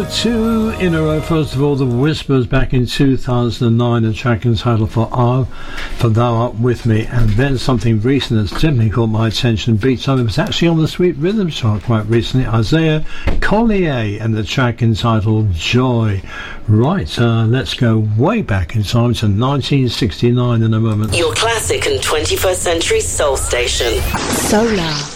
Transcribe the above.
Two in a row. First of all, The Whispers back in 2009, a track entitled For Thou Art With Me, and then something recent that's definitely caught my attention. Beat something was actually on the Sweet Rhythm chart quite recently. Isaiah Collier and the track entitled Joy. Right, let's go way back in time to 1969 in a moment. Your classic and 21st century soul station. Solar.